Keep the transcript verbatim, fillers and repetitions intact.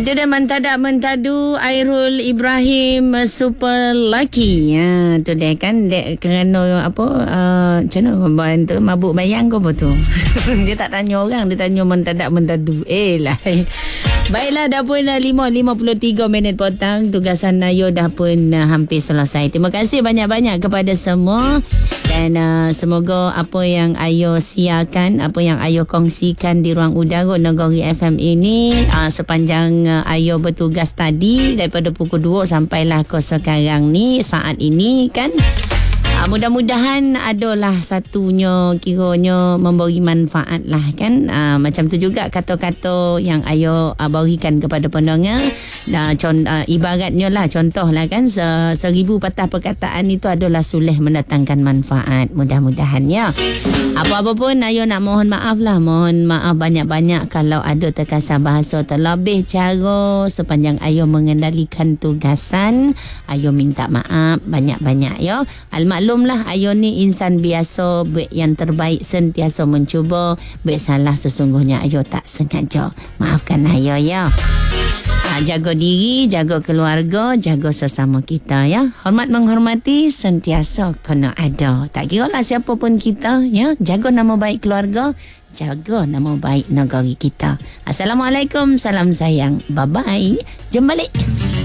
Ada dah mentada mentadu Airul Ibrahim super lucky. Ya, tu dia kan dek kerana apa uh, macam mana bantu mabuk bayang kau apa tu. Dia tak tanya orang, dia tanya mentada mentadu. Eh lah. Baiklah, dah pun uh, lima lima puluh tiga minit petang. Tugasan Ayo dah pun uh, hampir selesai. Terima kasih banyak-banyak kepada semua. Dan uh, semoga apa yang Ayo siarkan, apa yang Ayo kongsikan di ruang udara Negeri F M ini uh, sepanjang uh, Ayo bertugas tadi daripada pukul dua sampailah ke sekarang ni, saat ini kan. Uh, mudah-mudahan adalah satunya kiranya memberi manfaat lah kan. Uh, macam tu juga kata-kata yang Ayo uh, berikan kepada pendengar. Uh, con- uh, ibaratnya lah, contoh lah kan, se- seribu patah perkataan itu adalah sulih mendatangkan manfaat. Mudah-mudahan ya. Apa-apa pun Ayo nak mohon maaf lah. Mohon maaf banyak-banyak kalau ada terkasar bahasa terlebih cara sepanjang Ayo mengendalikan tugasan. Ayo minta maaf banyak-banyak ya. Al-maklumlah Ayo ni insan biasa, buat yang terbaik sentiasa mencuba. Buat salah sesungguhnya Ayo tak sengaja. Maafkan Ayo ya. Ha, jaga diri, jaga keluarga, jaga sesama kita ya. Hormat menghormati sentiasa kena ada. Tak kira lah siapa pun kita ya. Jaga nama baik keluarga, jaga nama baik negara kita. Assalamualaikum, salam sayang. Bye bye. Jom balik.